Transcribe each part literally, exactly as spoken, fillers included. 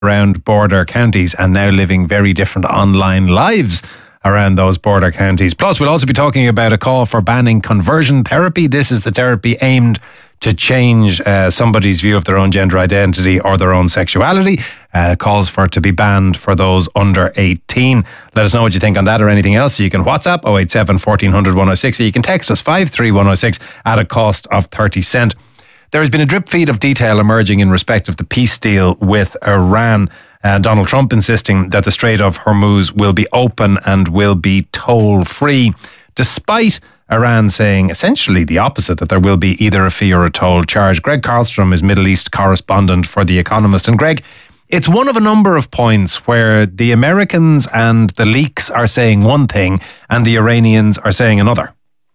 around border counties and now living very different online lives around those border counties. Plus, we'll also be talking about a call for banning conversion therapy. This is the therapy aimed to change uh, somebody's view of their own gender identity or their own sexuality. Uh, calls for it to be banned for those under eighteen. Let us know what you think on that or anything else. You can WhatsApp oh eight seven, fourteen hundred, one oh six. You can text us five three one oh six at a cost of thirty cent. There has been a drip feed of detail emerging in respect of the peace deal with Iran. Uh, Donald Trump insisting that the Strait of Hormuz will be open and will be toll-free, despite Iran saying essentially the opposite, that there will be either a fee or a toll charge. Greg Karlstrom is Middle East correspondent for The Economist. And Greg, it's one of a number of points where the Americans and the leaks are saying one thing and the Iranians are saying another.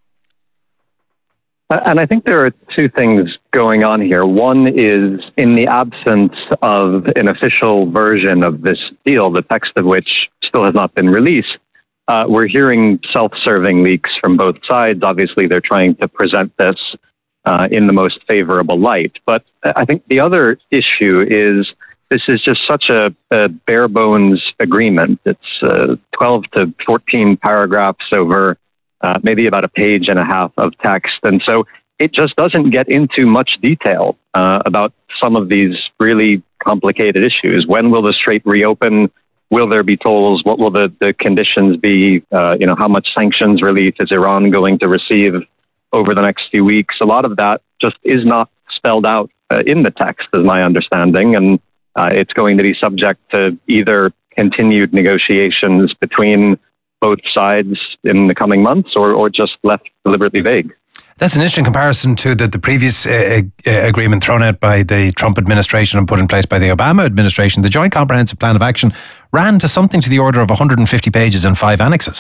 And I think there are two things going on here. One is, in the absence of an official version of this deal, the text of which still has not been released, uh, we're hearing self-serving leaks from both sides. Obviously, they're trying to present this uh, in the most favorable light. But I think the other issue is this is just such a, a bare-bones agreement. It's uh, twelve to fourteen paragraphs over Uh, maybe about a page and a half of text. And so it just doesn't get into much detail uh, about some of these really complicated issues. When will the strait reopen? Will there be tolls? What will the, the conditions be? Uh, you know, how much sanctions relief is Iran going to receive over the next few weeks? A lot of that just is not spelled out uh, in the text, is my understanding. And uh, it's going to be subject to either continued negotiations between both sides in the coming months, or, or just left deliberately vague. That's an interesting comparison to the, the previous uh, uh, agreement thrown out by the Trump administration and put in place by the Obama administration. The Joint Comprehensive Plan of Action ran to something to the order of one hundred fifty pages and five annexes.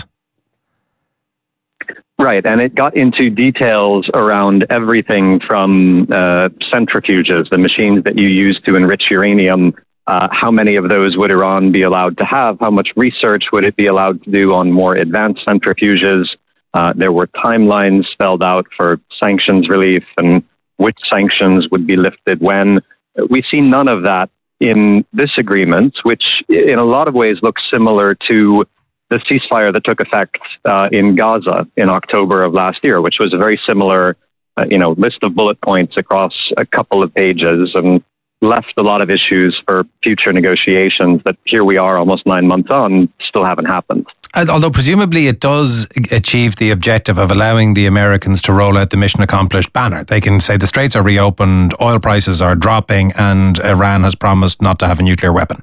Right, and it got into details around everything from uh, centrifuges, the machines that you use to enrich uranium. Uh, how many of those would Iran be allowed to have? How much research would it be allowed to do on more advanced centrifuges? Uh, there were timelines spelled out for sanctions relief and which sanctions would be lifted when. We see none of that in this agreement, which in a lot of ways looks similar to the ceasefire that took effect uh, in Gaza in October of last year, which was a very similar uh, you know, list of bullet points across a couple of pages and left a lot of issues for future negotiations that here we are almost nine months on, still haven't happened. Although presumably it does achieve the objective of allowing the Americans to roll out the mission accomplished banner. They can say the straits are reopened, oil prices are dropping, and Iran has promised not to have a nuclear weapon.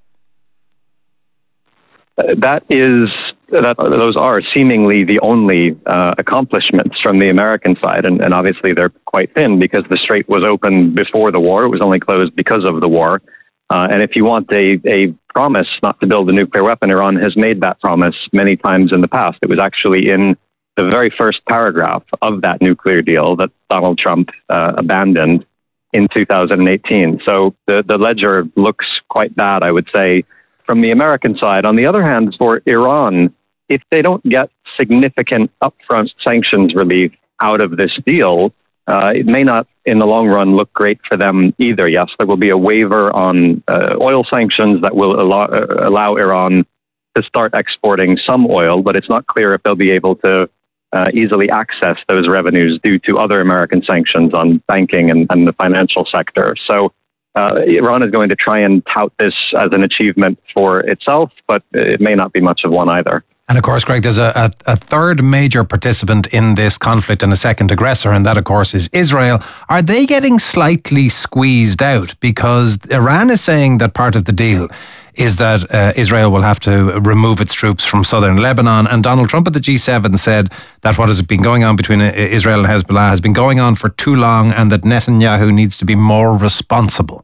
Uh, that is... That, those are seemingly the only uh, accomplishments from the American side. And, and obviously they're quite thin because the strait was open before the war. It was only closed because of the war. Uh, and if you want a, a promise not to build a nuclear weapon, Iran has made that promise many times in the past. It was actually in the very first paragraph of that nuclear deal that Donald Trump uh, abandoned in two thousand eighteen. So the, the ledger looks quite bad, I would say, from the American side. On the other hand, for Iran, if they don't get significant upfront sanctions relief out of this deal, uh, it may not, in the long run, look great for them either. Yes, there will be a waiver on uh, oil sanctions that will allow, uh, allow Iran to start exporting some oil, but it's not clear if they'll be able to uh, easily access those revenues due to other American sanctions on banking and, and the financial sector. So Uh, Iran is going to try and tout this as an achievement for itself, but it may not be much of one either. And of course, Greg, there's a, a, a third major participant in this conflict and a second aggressor, and that, of course, is Israel. Are they getting slightly squeezed out? Because Iran is saying that part of the deal is that uh, Israel will have to remove its troops from southern Lebanon. And Donald Trump at the G seven said that what has been going on between Israel and Hezbollah has been going on for too long and that Netanyahu needs to be more responsible.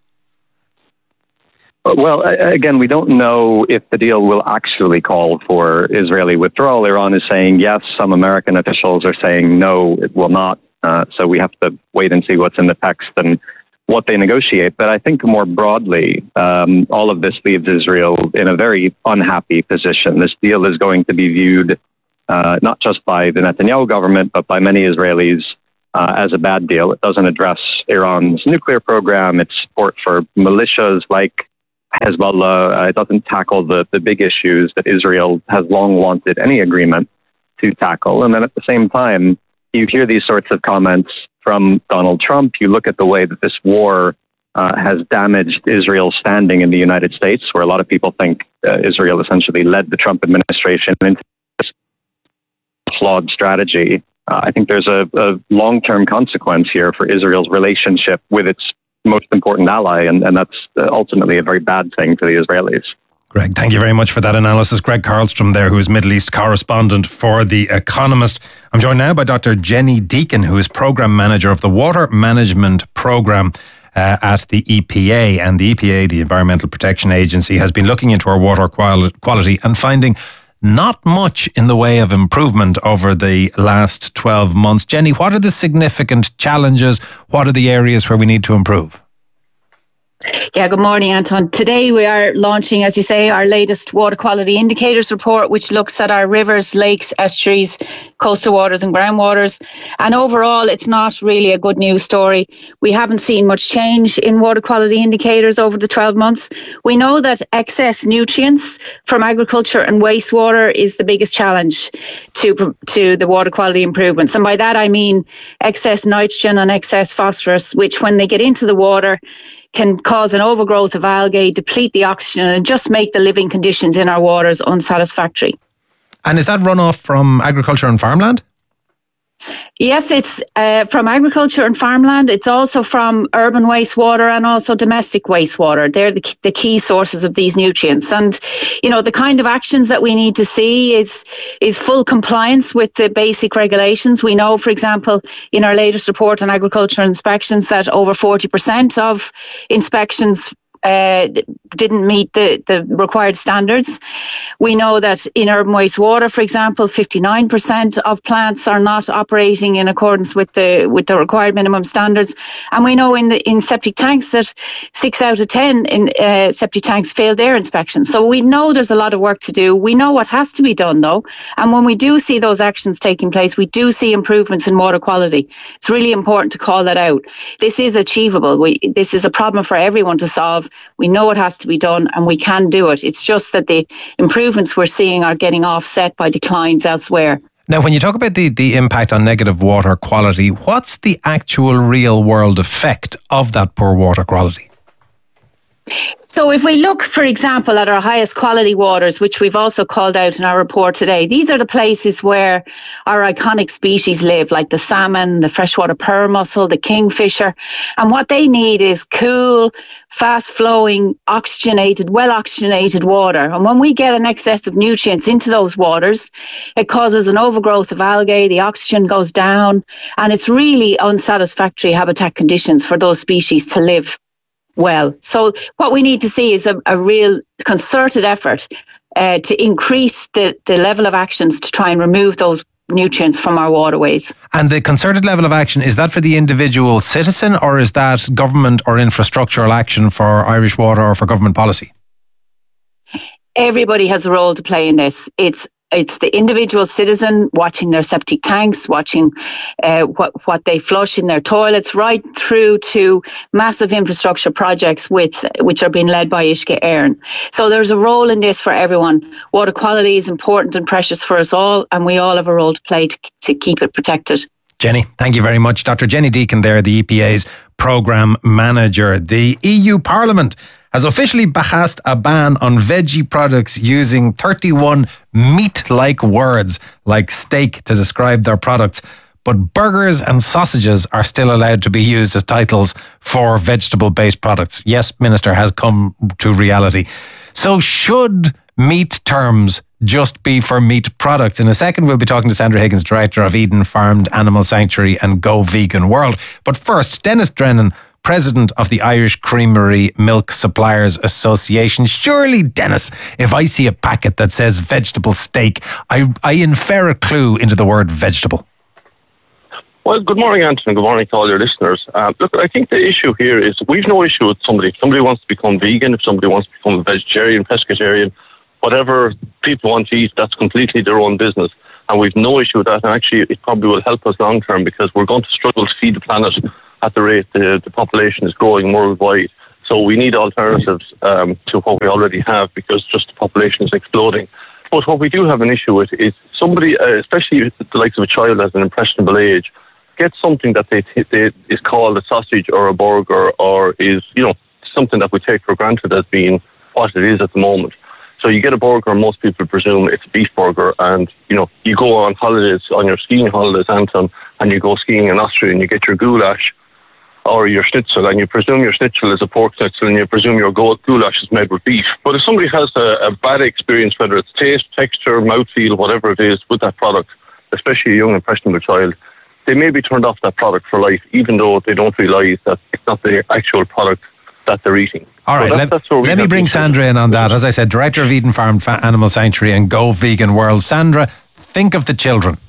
Well, again, we don't know if the deal will actually call for Israeli withdrawal. Iran is saying yes. Some American officials are saying no, it will not. Uh, so we have to wait and see what's in the text and what they negotiate. But I think more broadly, um, all of this leaves Israel in a very unhappy position. This deal is going to be viewed uh, not just by the Netanyahu government, but by many Israelis uh, as a bad deal. It doesn't address Iran's nuclear program, its support for militias like Hezbollah. Uh, it doesn't tackle the, the big issues that Israel has long wanted any agreement to tackle. And then at the same time, you hear these sorts of comments from Donald Trump. You look at the way that this war uh, has damaged Israel's standing in the United States, where a lot of people think uh, Israel essentially led the Trump administration into this flawed strategy. Uh, I think there's a, a long-term consequence here for Israel's relationship with its most important ally, and, and that's ultimately a very bad thing for the Israelis. Greg, thank you very much for that analysis. Greg Carlstrom there, who is Middle East correspondent for The Economist. I'm joined now by Doctor Jenny Deacon, who is Programme Manager of the Water Management Programme uh, at the E P A. And the E P A, the Environmental Protection Agency, has been looking into our water quali- quality and finding not much in the way of improvement over the last twelve months. Jenny, what are the significant challenges? What are the areas where we need to improve? Yeah, good morning, Anton. Today we are launching, as you say, our latest water quality indicators report, which looks at our rivers, lakes, estuaries, coastal waters and groundwaters. And overall, it's not really a good news story. We haven't seen much change in water quality indicators over the twelve months. We know that excess nutrients from agriculture and wastewater is the biggest challenge to, to the water quality improvements. And by that, I mean excess nitrogen and excess phosphorus, which when they get into the water, can cause an overgrowth of algae, deplete the oxygen, and just make the living conditions in our waters unsatisfactory. And is that runoff from agriculture and farmland? Yes, it's uh, from agriculture and farmland. It's also from urban wastewater and also domestic wastewater. They're the, the key sources of these nutrients. And, you know, the kind of actions that we need to see is, is full compliance with the basic regulations. We know, for example, in our latest report on agricultural inspections that over forty percent of inspections Uh, didn't meet the, the required standards. We know that in urban wastewater, for example, fifty-nine percent of plants are not operating in accordance with the with the required minimum standards. And we know in the in septic tanks that six out of ten in uh, septic tanks failed their inspection. So we know there's a lot of work to do. We know what has to be done, though. And when we do see those actions taking place, we do see improvements in water quality. It's really important to call that out. This is achievable. We, this is a problem for everyone to solve. We know it has to be done and we can do it. It's just that the improvements we're seeing are getting offset by declines elsewhere. Now, when you talk about the, the impact on negative water quality, what's the actual real world effect of that poor water quality? So if we look, for example, at our highest quality waters, which we've also called out in our report today, these are the places where our iconic species live, like the salmon, the freshwater pearl mussel, the kingfisher. And what they need is cool, fast-flowing, oxygenated, well-oxygenated water. And when we get an excess of nutrients into those waters, it causes an overgrowth of algae, the oxygen goes down, and it's really unsatisfactory habitat conditions for those species to live well. So what we need to see is a, a real concerted effort uh, to increase the, the level of actions to try and remove those nutrients from our waterways. And the concerted level of action, is that for the individual citizen or is that government or infrastructural action for Irish Water or for government policy? Everybody has a role to play in this. It's It's the individual citizen watching their septic tanks, watching uh, what what they flush in their toilets, right through to massive infrastructure projects with which are being led by Uisce Éireann. So there's a role in this for everyone. Water quality is important and precious for us all, and we all have a role to play to, to keep it protected. Jenny, thank you very much. Doctor Jenny Deacon there, the E P A's Programme Manager. The E U Parliament has officially passed a ban on veggie products using thirty-one meat-like words like steak to describe their products. But burgers and sausages are still allowed to be used as titles for vegetable-based products. Yes, Minister, has come to reality. So should meat terms just be for meat products? In a second, we'll be talking to Sandra Higgins, Director of Eden Farmed Animal Sanctuary and Go Vegan World. But first, Dennis Drennan, President of the Irish Creamery Milk Suppliers Association. Surely, Dennis, if I see a packet that says vegetable steak, I, I infer a clue into the word vegetable. Well, good morning, Anton. Good morning to all your listeners. Uh, look, I think the issue here is we've no issue with somebody. If somebody wants to become vegan, if somebody wants to become a vegetarian, pescatarian, whatever people want to eat, that's completely their own business. And we've no issue with that. And actually, it probably will help us long term because we're going to struggle to feed the planet at the rate the, the population is growing worldwide. So we need alternatives um, to what we already have because just the population is exploding. But what we do have an issue with is somebody, uh, especially the likes of a child at an impressionable age, gets something that they, they is called a sausage or a burger or is, you know, something that we take for granted as being what it is at the moment. So you get a burger, and most people presume it's a beef burger, and you know you go on holidays, on your skiing holidays, Anton, and you go skiing in Austria, and you get your goulash or your schnitzel, and you presume your schnitzel is a pork schnitzel, and you presume your goulash is made with beef. But if somebody has a, a bad experience, whether it's taste, texture, mouthfeel, whatever it is, with that product, especially a young impressionable child, they may be turned off that product for life, even though they don't realise that it's not the actual product that they're eating. All right, so that's, let, that's let me bring Sandra in on that. As I said, Director of Eden Farm Animal Sanctuary and Go Vegan World. Sandra, think of the children.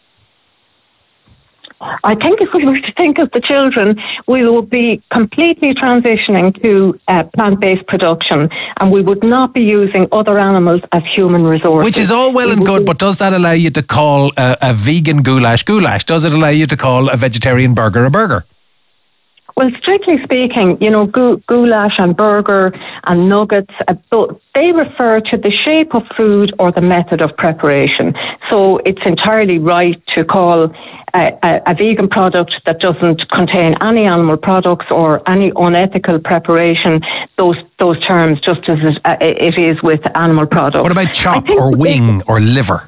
I think if we were to think of the children, we would be completely transitioning to uh, plant-based production, and we would not be using other animals as human resources. Which is all well we and good, but does that allow you to call a, a vegan goulash goulash? Does it allow you to call a vegetarian burger a burger? Well, strictly speaking, you know, gu- goulash and burger and nuggets, uh, they refer to the shape of food or the method of preparation. So it's entirely right to call a, a, a vegan product that doesn't contain any animal products or any unethical preparation, those those terms, just as it, uh, it is with animal products. What about chop or wing or liver?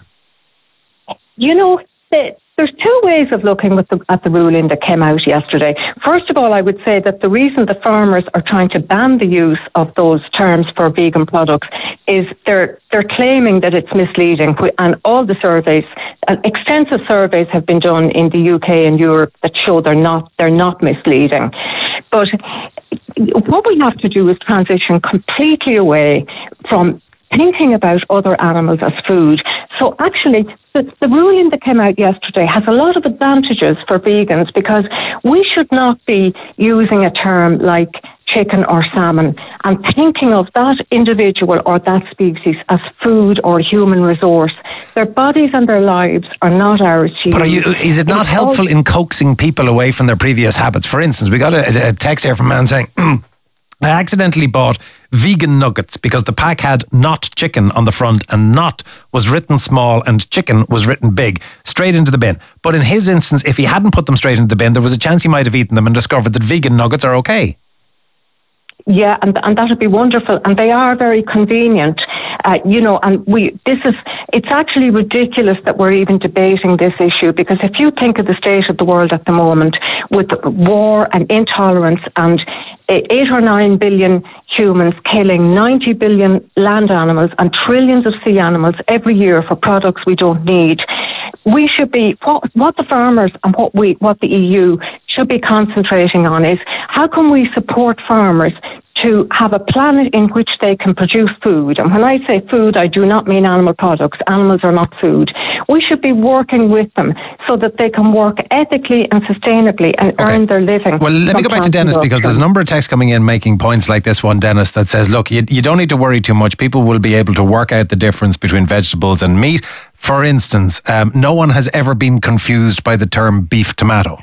You know, the, there's two ways of looking at the, at the ruling that came out yesterday. First of all, I would say that the reason the farmers are trying to ban the use of those terms for vegan products is they're they're claiming that it's misleading. And all the surveys, uh, extensive surveys have been done in the U K and Europe that show they're not they're not misleading. But what we have to do is transition completely away from thinking about other animals as food. So actually, the, the ruling that came out yesterday has a lot of advantages for vegans because we should not be using a term like chicken or salmon and thinking of that individual or that species as food or human resource. Their bodies and their lives are not ours to use. But are you, is it not helpful in coaxing people away from their previous habits? For instance, we got a, a text here from a man saying, I accidentally bought vegan nuggets because the pack had not chicken on the front and not was written small and chicken was written big, straight into the bin. But in his instance, if he hadn't put them straight into the bin, there was a chance he might have eaten them and discovered that vegan nuggets are okay. Yeah, and and that would be wonderful, and they are very convenient, uh, you know. And we, this is, it's actually ridiculous that we're even debating this issue because if you think of the state of the world at the moment, with war and intolerance and eight or nine billion humans killing ninety billion land animals and trillions of sea animals every year for products we don't need, we should be what, what the farmers and what we, what the E U should be concentrating on is how can we support farmers to have a planet in which they can produce food. And when I say food, I do not mean animal products. Animals are not food. We should be working with them so that they can work ethically and sustainably and okay. earn their living. Well, let me go back to Dennis because there's a number of texts coming in making points like this one, Dennis, that says, look, you, you don't need to worry too much. People will be able to work out the difference between vegetables and meat. For instance, um, no one has ever been confused by the term beef tomato.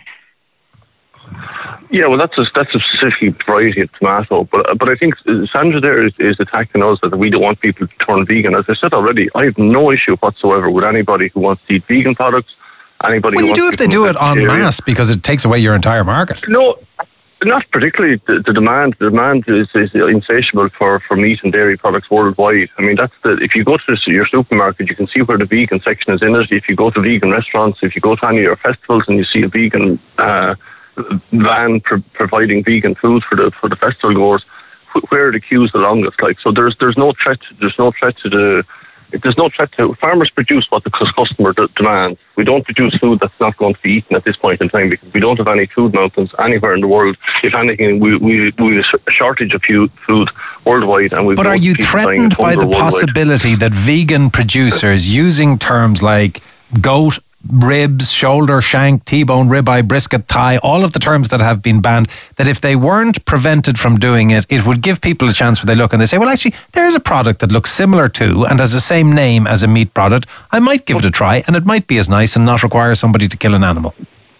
Yeah, well, that's a, that's a specific variety of tomato. But but I think Sandra there is, is attacking us that we don't want people to turn vegan. As I said already, I have no issue whatsoever with anybody who wants to eat vegan products. Anybody well, who you wants do if they do it en masse because it takes away your entire market. No, not particularly. The, the demand the demand is, is insatiable for, for meat and dairy products worldwide. I mean, that's the if you go to your supermarket, you can see where the vegan section is in it. If you go to vegan restaurants, if you go to any of your festivals and you see a vegan uh, van pro- providing vegan food for the for the festival goers, where are the queues the longest? Like, so there's there's no threat. There's no threat to the. There's no threat to farmers produce what the customer d- demands. We don't produce food that's not going to be eaten at this point in time because we don't have any food mountains anywhere in the world. If anything, we we we have a shortage of food worldwide. And we. But are you threatened by the worldwide. possibility that vegan producers using terms like goat, ribs, shoulder, shank, T-bone, ribeye, brisket, thigh, all of the terms that have been banned, that if they weren't prevented from doing it, it would give people a chance where they look and they say, well, actually, there's a product that looks similar to and has the same name as a meat product. I might give it a try and it might be as nice and not require somebody to kill an animal.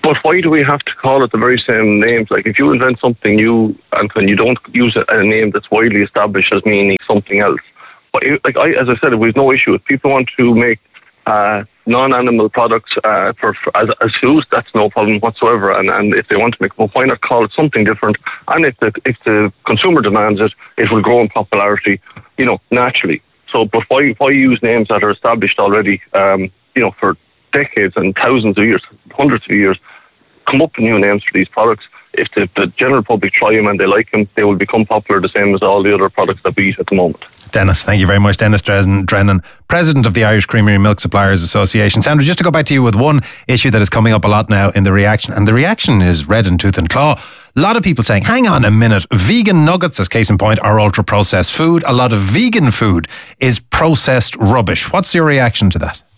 but why do we have to call it the very same names? Like, if you invent something new and when you don't use a, a name that's widely established as meaning something else. But like I, as I said, we have no issue. If people want to make uh, non-animal products uh, for, for as, as foods, that's no problem whatsoever. And, and if they want to make, well, why not call it something different? And if the if the consumer demands it, it will grow in popularity, you know, naturally. So, but why why use names that are established already, um, you know, for decades and thousands of years, hundreds of years? Come up with new names for these products. If the, the general public try them and they like them, they will become popular the same as all the other products that we eat at the moment. Dennis, thank you very much. Dennis Dresden, Drennan, President of the Irish Creamery and Milk Suppliers Association. Sandra, just to go back to you with one issue that is coming up a lot now in the reaction, and the reaction is red in tooth and claw. A lot of people saying, hang on a minute, vegan nuggets, as case in point, are ultra-processed food. A lot of vegan food is processed rubbish. What's your reaction to that?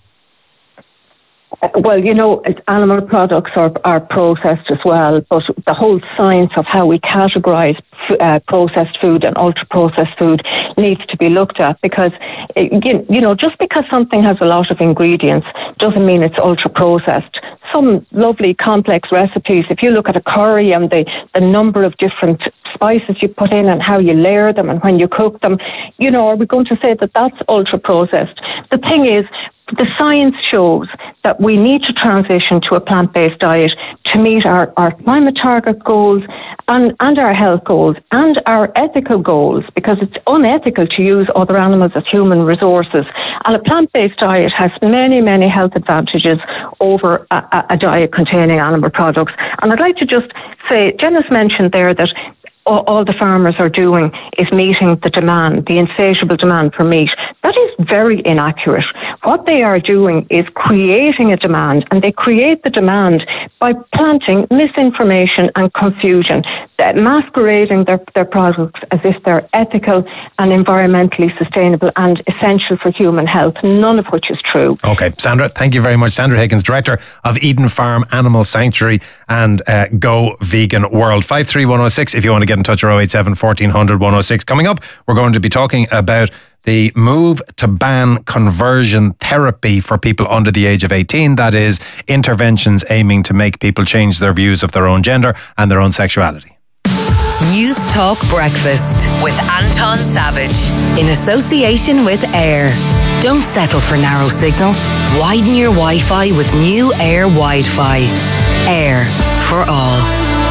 Well, you know, animal products are, are processed as well, but the whole science of how we categorise uh, processed food and ultra-processed food needs to be looked at, because, you, you know, just because something has a lot of ingredients doesn't mean it's ultra-processed. Some lovely complex recipes, if you look at a curry and the, the number of different spices you put in and how you layer them and when you cook them, you know, are we going to say that that's ultra-processed? The thing is, the science shows that we need to transition to a plant-based diet to meet our, our climate target goals and, and our health goals and our ethical goals, because it's unethical to use other animals as human resources. And a plant-based diet has many, many health advantages over a, a diet containing animal products. And I'd like to just say, Jenna's mentioned there that all the farmers are doing is meeting the demand, the insatiable demand for meat. That is very inaccurate. What they are doing is creating a demand, and they create the demand by planting misinformation and confusion, masquerading their, their products as if they're ethical and environmentally sustainable and essential for human health, none of which is true. Okay, Sandra, thank you very much. Sandra Higgins, Director of Eden Farm Animal Sanctuary and uh, Go Vegan World. five three one oh six if you want to get in touch, or oh eight seven, fourteen hundred, one oh six. Coming up, we're going to be talking about the move to ban conversion therapy for people under the age of eighteen. That is, interventions aiming to make people change their views of their own gender and their own sexuality. News Talk Breakfast with Anton Savage in association with Air. Don't settle for narrow signal. Widen your Wi-Fi with new Air Wi-Fi. Air for all.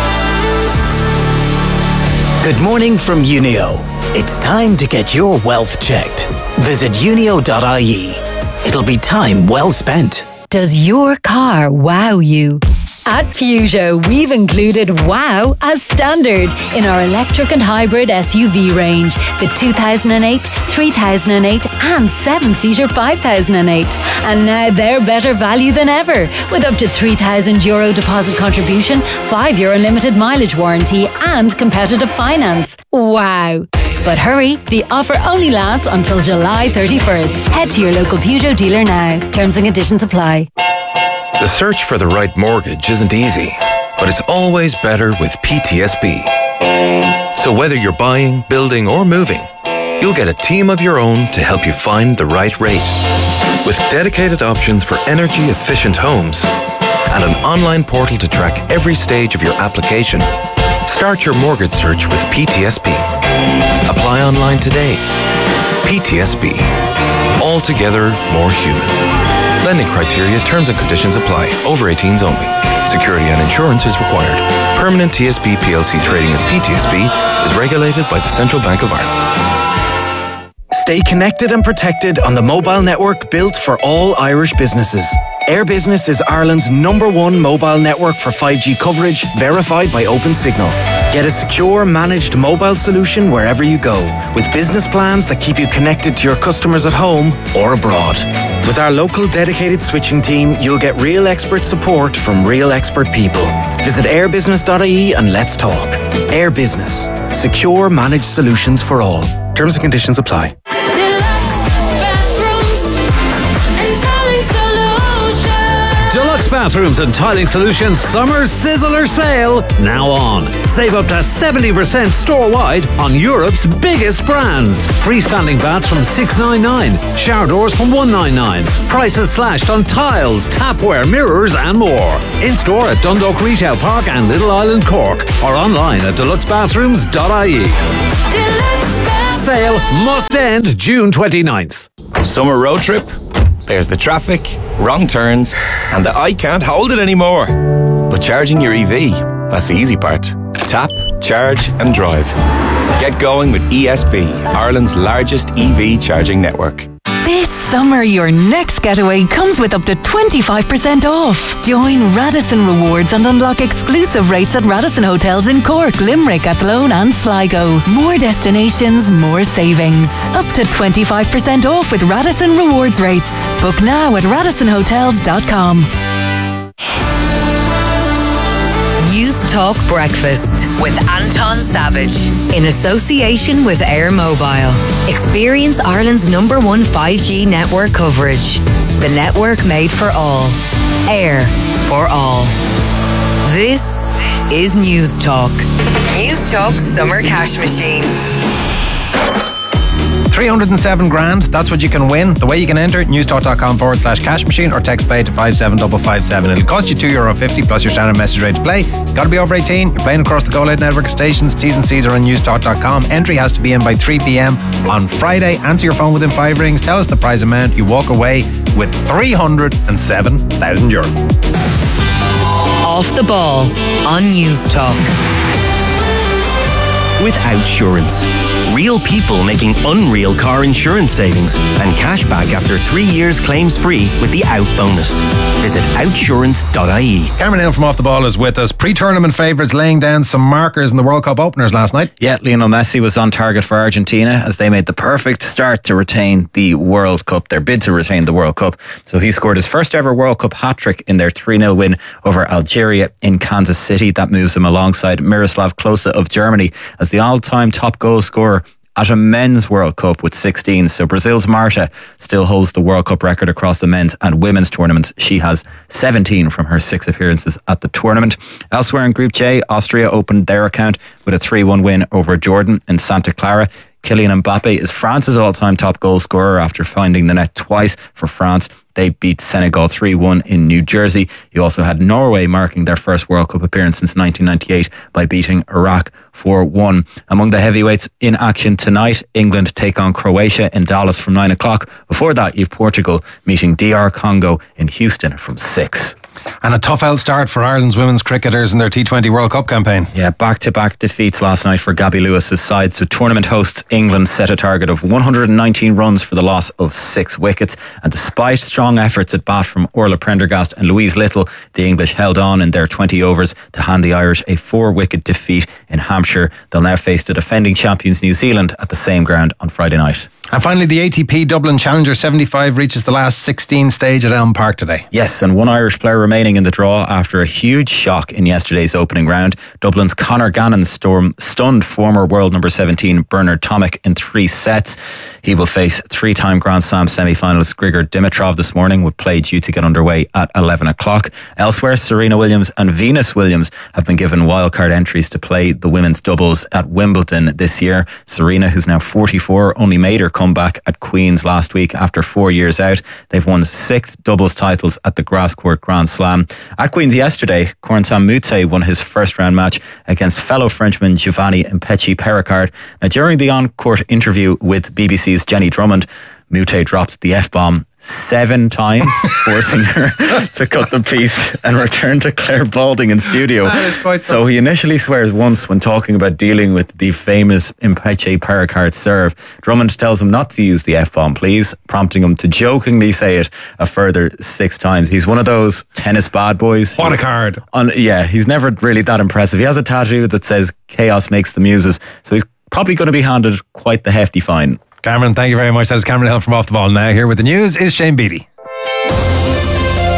Good morning from Unio. It's time to get your wealth checked. Visit unio dot I E. It'll be time well spent. Does your car wow you? At Peugeot, we've included wow as standard in our electric and hybrid S U V range. The two thousand eight, three thousand eight and seven-seater five thousand eight. And now they're better value than ever, with up to three thousand euro deposit contribution, five year unlimited mileage warranty and competitive finance. Wow. But hurry, the offer only lasts until July thirty-first. Head to your local Peugeot dealer now. Terms and conditions apply. The search for the right mortgage isn't easy, but it's always better with P T S B. So whether you're buying, building or moving, you'll get a team of your own to help you find the right rate. With dedicated options for energy-efficient homes and an online portal to track every stage of your application, start your mortgage search with P T S B. Apply online today. P T S B. Altogether more human. Lending criteria, terms and conditions apply. Over eighteens only. Security and insurance is required. Permanent T S B P L C trading as P T S B is regulated by the Central Bank of Ireland. Stay connected and protected on the mobile network built for all Irish businesses. Air Business is Ireland's number one mobile network for five G coverage, verified by OpenSignal. Get a secure, managed mobile solution wherever you go, with business plans that keep you connected to your customers at home or abroad. With our local dedicated switching team, you'll get real expert support from real expert people. Visit air business dot I E and let's talk. Air Business. Secure, managed solutions for all. Terms and conditions apply. Deluxe bathrooms and tiling solutions. Deluxe Bathrooms and Tiling Solutions Summer Sizzler Sale now on. Save up to seventy percent store-wide on Europe's biggest brands. Freestanding baths from six ninety-nine, shower doors from one ninety-nine. Prices slashed on tiles, tapware, mirrors and more. In-store at Dundalk Retail Park and Little Island Cork, or online at deluxe bathrooms dot I E. Sale must end June twenty-ninth. Summer road trip? There's the traffic, wrong turns, and the I can't hold it anymore. But charging your E V, that's the easy part. Tap, charge and drive. Get going with E S B, Ireland's largest E V charging network. This summer, your next getaway comes with up to twenty-five percent off. Join Radisson Rewards and unlock exclusive rates at Radisson Hotels in Cork, Limerick, Athlone and Sligo. More destinations, more savings. Up to twenty-five percent off with Radisson Rewards rates. Book now at radisson hotels dot com. News Talk Breakfast with Anton Savage in association with Air Mobile. Experience Ireland's number one five G network coverage. The network made for all. Air for all. This is News Talk. News Talk Summer Cash Machine. three hundred seven grand, that's what you can win. The way you can enter, newstalk.com forward slash cash machine or text play to five seven five five seven. It'll cost you two euro fifty plus your standard message rate to play. Got to be over eighteen. You're playing across the Go Loud network stations. T's and C's are on newstalk dot com. Entry has to be in by three p.m. on Friday. Answer your phone within five rings. Tell us the prize amount. You walk away with three hundred seven thousand euro. Off the ball on News Talk. With Outsurance. Real people making unreal car insurance savings and cash back after three years claims free with the Out bonus. Visit outsurance dot I E. Cameron Hill from Off the Ball is with us. Pre-tournament favourites laying down some markers in the World Cup openers last night. Yeah, Lionel Messi was on target for Argentina as they made the perfect start to retain the World Cup, their bid to retain the World Cup. So he scored his first ever World Cup hat-trick in their three nil win over Algeria in Kansas City. That moves him alongside Miroslav Klose of Germany as the all-time top goal scorer at a men's World Cup with sixteen. So Brazil's Marta still holds the World Cup record across the men's and women's tournaments. She has seventeen from her six appearances at the tournament. Elsewhere in Group J, Austria opened their account with a three one win over Jordan in Santa Clara. Kylian Mbappe is France's all-time top goal scorer after finding the net twice for France. They beat Senegal three one in New Jersey. You also had Norway marking their first World Cup appearance since nineteen ninety-eight by beating Iraq four one. Among the heavyweights in action tonight, England take on Croatia in Dallas from nine o'clock. Before that, you've Portugal meeting D R Congo in Houston from six. And a tough out start for Ireland's women's cricketers in their T twenty World Cup campaign. Yeah, back-to-back defeats last night for Gabby Lewis's side. So tournament hosts England set a target of one hundred nineteen runs for the loss of six wickets. And despite strong efforts at bat from Orla Prendergast and Louise Little, the English held on in their twenty overs to hand the Irish a four-wicket defeat in Hampshire. They'll now face the defending champions New Zealand at the same ground on Friday night. And finally, the A T P Dublin Challenger seventy-five reaches the last sixteen stage at Elm Park today. Yes, and one Irish player remaining in the draw after a huge shock in yesterday's opening round. Dublin's Conor Gannon storm stunned former world number seventeen Bernard Tomic in three sets. He will face three-time Grand Slam semi-finalist Grigor Dimitrov this morning, with play due to get underway at eleven o'clock. Elsewhere, Serena Williams and Venus Williams have been given wildcard entries to play the women's doubles at Wimbledon this year. Serena, who's now forty-four, only made her comeback at Queen's last week after four years out. They've won six doubles titles at the Grass Court Grand Slam. At Queen's yesterday, Corentin Moutet won his first round match against fellow Frenchman Giovanni Impecci-Perricard. Now, during the on-court interview with B B C's Jenny Drummond, Moutet dropped the F-bomb seven times, forcing her to cut the piece and return to Claire Balding in studio. So he initially swears once when talking about dealing with the famous Impecci-Perricard serve. Drummond tells him not to use the F-bomb, please, prompting him to jokingly say it a further six times. He's one of those tennis bad boys. What a card. On, yeah, he's never really that impressive. He has a tattoo that says chaos makes the muses, so he's probably going to be handed quite the hefty fine. Cameron, thank you very much. That is Cameron Hill from Off the Ball. Now here with the news is Shane Beattie. Thank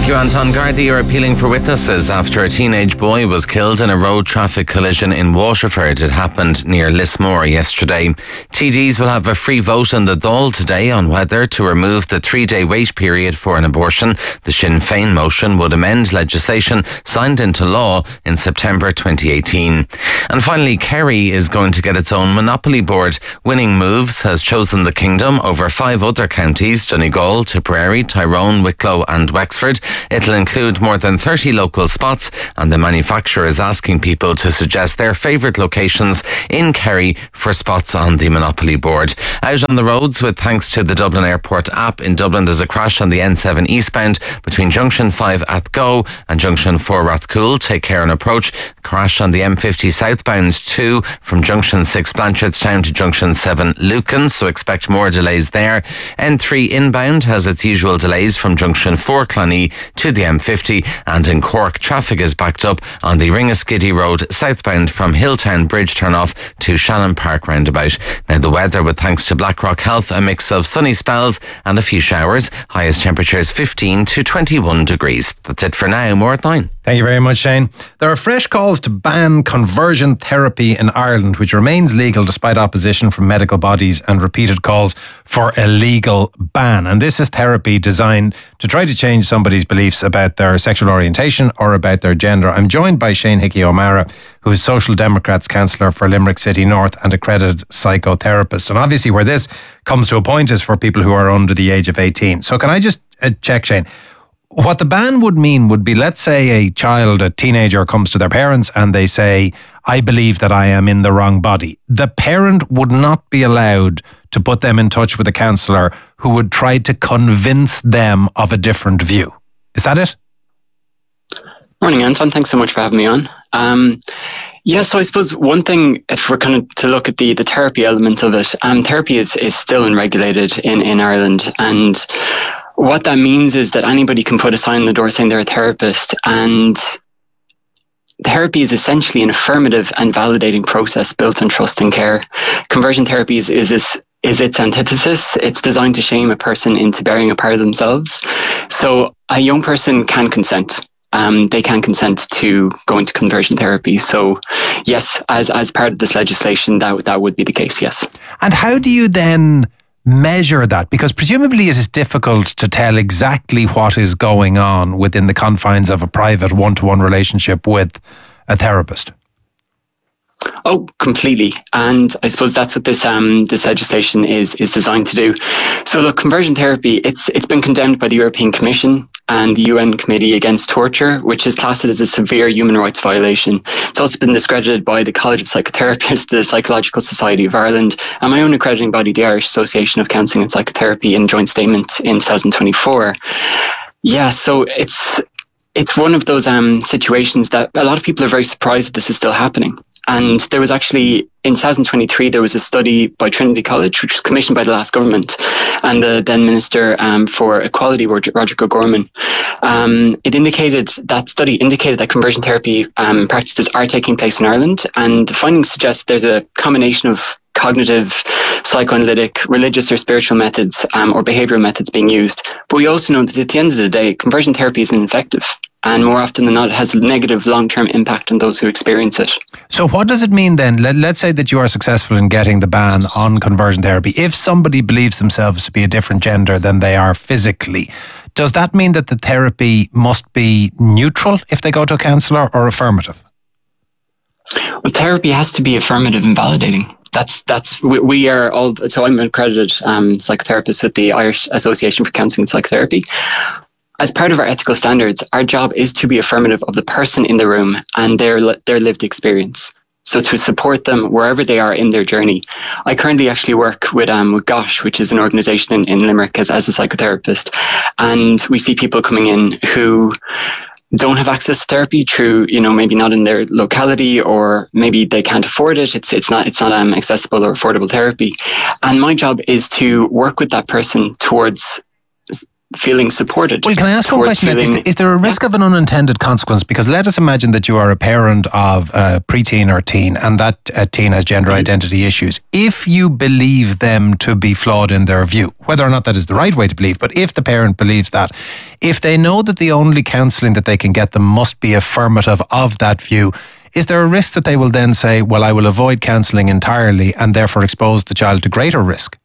Thank you, Anton. Gardaí are appealing for witnesses after a teenage boy was killed in a road traffic collision in Waterford. It happened near Lismore yesterday. T Ds will have a free vote in the Dáil today on whether to remove the three-day wait period for an abortion. The Sinn Féin motion would amend legislation signed into law in September twenty eighteen. And finally, Kerry is going to get its own monopoly board. Winning Moves has chosen the Kingdom over five other counties: Donegal, Tipperary, Tyrone, Wicklow and Wexford. It'll include more than thirty local spots, and the manufacturer is asking people to suggest their favourite locations in Kerry for spots on the Monopoly board. Out on the roads, with thanks to the Dublin Airport app, in Dublin there's a crash on the N seven eastbound between Junction five at Go and Junction four Rathcoole. Take care and approach. Crash on the M fifty southbound too, from Junction six Blanchardstown to Junction seven Lucan, so expect more delays there. N three inbound has its usual delays from Junction four Clonee to the M fifty, and in Cork traffic is backed up on the Ringaskiddy Road southbound from Hilltown Bridge turnoff to Shannon Park roundabout. Now the weather, with thanks to Blackrock Health, a mix of sunny spells and a few showers. Highest temperatures fifteen to twenty-one degrees. That's it for now. More at nine. Thank you very much, Shane. There are fresh calls to ban conversion therapy in Ireland, which remains legal despite opposition from medical bodies and repeated calls for a legal ban. And this is therapy designed to try to change somebody's beliefs about their sexual orientation or about their gender. I'm joined by Shane Hickey O'Mara, who is Social Democrats Councillor for Limerick City North and accredited psychotherapist. And obviously where this comes to a point is for people who are under the age of eighteen. So can I just uh, check, Shane? What the ban would mean would be, let's say a child, a teenager comes to their parents and they say, I believe that I am in the wrong body. The parent would not be allowed to put them in touch with a counsellor who would try to convince them of a different view. Is that it? Morning, Anton. Thanks so much for having me on. Um, yeah, so I suppose one thing, if we're kind of to look at the, the therapy element of it, um, therapy is, is still unregulated in, in Ireland. And what that means is that anybody can put a sign on the door saying they're a therapist, and therapy is essentially an affirmative and validating process built on trust and care. Conversion therapy is, is, is, is its antithesis. It's designed to shame a person into bearing a part of themselves. So a young person can consent. Um, they can consent to going to conversion therapy. So yes, as as part of this legislation, that that would be the case, yes. And how do you then measure that? Because presumably it is difficult to tell exactly what is going on within the confines of a private one-to-one relationship with a therapist. Oh, completely. And I suppose that's what this um this legislation is is designed to do. So look, conversion therapy, it's it's been condemned by the European Commission and the U N Committee Against Torture, which is classed as a severe human rights violation. It's also been discredited by the College of Psychotherapists, the Psychological Society of Ireland, and my own accrediting body, the Irish Association of Counselling and Psychotherapy, in a joint statement in twenty twenty-four. Yeah, so it's it's one of those um situations that a lot of people are very surprised that this is still happening. And there was actually, in twenty twenty-three, there was a study by Trinity College, which was commissioned by the last government, and the then Minister um, for Equality, Roger, Roger O'Gorman. Um, it indicated, that study indicated that conversion therapy um, practices are taking place in Ireland, and the findings suggest there's a combination of cognitive, psychoanalytic, religious or spiritual methods um, or behavioural methods being used. But we also know that at the end of the day, conversion therapy is ineffective. And more often than not, it has a negative long-term impact on those who experience it. So what does it mean then? Let, let's say that you are successful in getting the ban on conversion therapy. If somebody believes themselves to be a different gender than they are physically, does that mean that the therapy must be neutral if they go to a counsellor, or affirmative? Well, therapy has to be affirmative and validating. That's that's we, we are all. So I'm an accredited um, psychotherapist with the Irish Association for Counselling and Psychotherapy. As part of our ethical standards, our job is to be affirmative of the person in the room and their their lived experience. So to support them wherever they are in their journey. I currently actually work with um with GOSH, which is an organisation in, in Limerick, as, as a psychotherapist, and we see people coming in who don't have access to therapy through, you know, maybe not in their locality, or maybe they can't afford it. It's it's not it's not um, accessible or affordable therapy. And my job is to work with that person towards feeling supported. Well, can I ask one question? Feeling, is, there, is there a risk yeah. of an unintended consequence? Because let us imagine that you are a parent of a preteen or teen, and that uh, teen has gender mm-hmm. identity issues. If you believe them to be flawed in their view, whether or not that is the right way to believe, but if the parent believes that, if they know that the only counselling that they can get them must be affirmative of that view, is there a risk that they will then say, well, I will avoid counselling entirely and therefore expose the child to greater risk?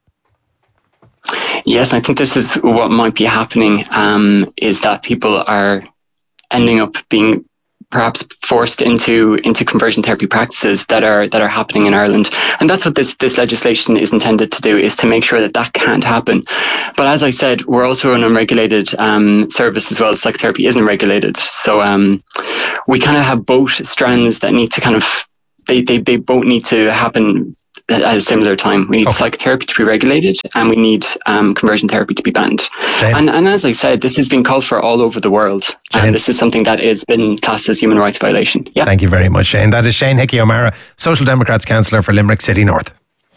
Yes, and I think this is what might be happening, um, is that people are ending up being perhaps forced into into conversion therapy practices that are that are happening in Ireland. And that's what this, this legislation is intended to do, is to make sure that that can't happen. But as I said, we're also an unregulated um, service as well. Psychotherapy isn't regulated. So um, we kind of have both strands that need to kind of, they, they, they both need to happen at a similar time. We need okay. psychotherapy to be regulated, and we need um, conversion therapy to be banned. And, and as I said, this has been called for all over the world. Shane. And this is something that has been classed as human rights violation. Yeah. Thank you very much, Shane. That is Shane Hickey-O'Mara, Social Democrats councillor for Limerick City North.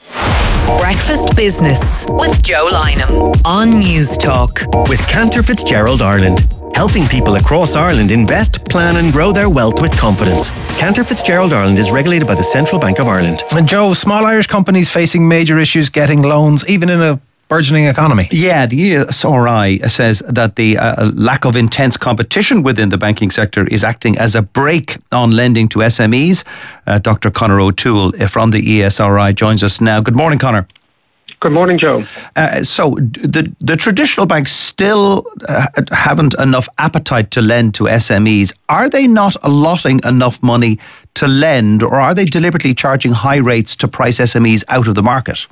Breakfast Business with Joe Lynham on News Talk. With Cantor Fitzgerald Ireland, helping people across Ireland invest, plan and grow their wealth with confidence. Cantor Fitzgerald Ireland is regulated by the Central Bank of Ireland. And Joe, small Irish companies facing major issues getting loans, even in a burgeoning economy. Yeah, the E S R I says that the uh, lack of intense competition within the banking sector is acting as a brake on lending to S M Es. Uh, Doctor Conor O'Toole from the E S R I joins us now. Good morning, Conor. Good morning, Joe. Uh, so the the traditional banks still uh, haven't enough appetite to lend to S M Es. Are they not allotting enough money to lend, or are they deliberately charging high rates to price S M Es out of the market?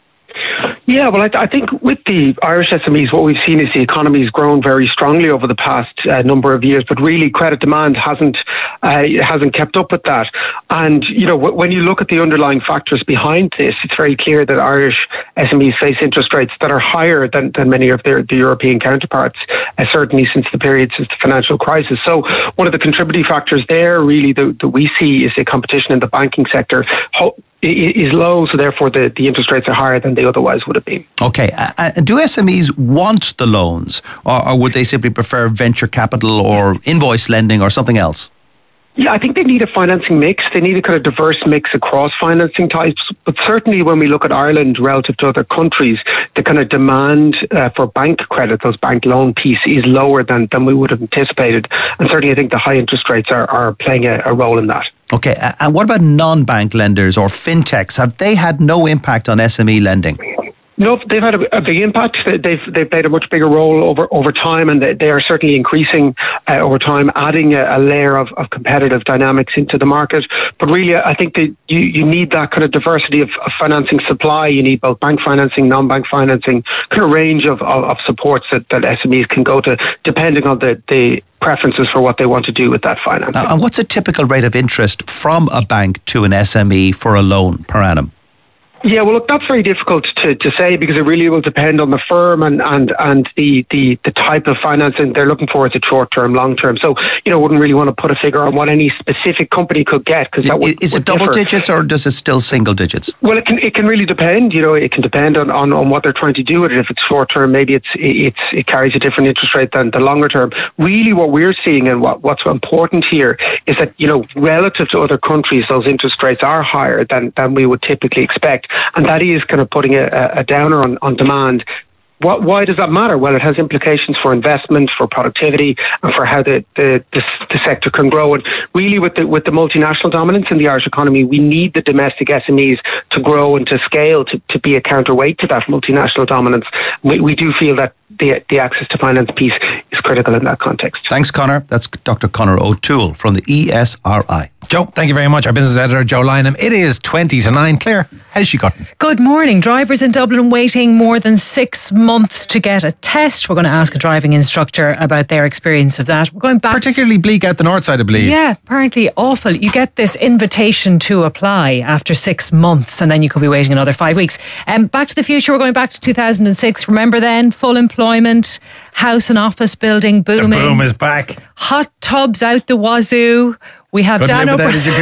Yeah, well, I, th- I think with the Irish S M Es, what we've seen is the economy has grown very strongly over the past uh, number of years, but really credit demand hasn't uh, hasn't kept up with that. And, you know, w- when you look at the underlying factors behind this, it's very clear that Irish S M Es face interest rates that are higher than, than many of their the European counterparts, uh, certainly since the period since the financial crisis. So one of the contributing factors there really that, that we see is the competition in the banking sector Ho- is low, so therefore the, the interest rates are higher than they otherwise would have been. Okay, uh, do S M Es want the loans, or, or would they simply prefer venture capital or invoice lending or something else? Yeah, I think they need a financing mix. They need a kind of diverse mix across financing types. But certainly when we look at Ireland relative to other countries, the kind of demand uh, for bank credit, those bank loan piece, is lower than, than we would have anticipated. And certainly I think the high interest rates are, are playing a, a role in that. Okay, and what about non-bank lenders or fintechs? Have they had no impact on S M E lending? No, they've had a, a big impact. They've they've played a much bigger role over, over time, and they, they are certainly increasing uh, over time, adding a, a layer of, of competitive dynamics into the market. But really, I think that you, you need that kind of diversity of, of financing supply. You need both bank financing, non-bank financing, kind of range of, of, of supports that, that S M Es can go to, depending on the, the preferences for what they want to do with that financing. Uh, and what's a typical rate of interest from a bank to an S M E for a loan per annum? Yeah, well, look, that's very difficult to, to say because it really will depend on the firm and, and, and the, the, the type of financing they're looking for. Is it short-term, long-term? So, you know, wouldn't really want to put a figure on what any specific company could get because that would Is would it double differ. digits or does it still single digits? Well, it can it can really depend. You know, it can depend on, on, on what they're trying to do with it. If it's short-term, maybe it's it's it carries a different interest rate than the longer-term. Really, what we're seeing and what, what's important here is that, you know, relative to other countries, those interest rates are higher than, than we would typically expect. And that is kind of putting a, a downer on, on demand. What, why does that matter? Well, it has implications for investment, for productivity, and for how the, the, the, the sector can grow. And really, with the with the multinational dominance in the Irish economy, we need the domestic S M Es to grow and to scale to, to be a counterweight to that multinational dominance. We, we do feel that the the access to finance piece is critical in that context. Thanks, Conor. That's Doctor Conor O'Toole from the E S R I. Joe, thank you very much. Our business editor, Joe Lynham. It is twenty to nine. Claire, how's she gotten? Good morning. Drivers in Dublin waiting more than six months to get a test. We're going to ask a driving instructor about their experience of that. We're going back. Particularly bleak at the north side, I believe. Yeah, apparently awful. You get this invitation to apply after six months and then you could be waiting another five weeks. Um, back to the future, we're going back to two thousand six. Remember then, full employment, house and office building booming. The boom is back. Hot tubs out the wazoo. We have Couldn't Dan live without O'Brien. a jacuzzi.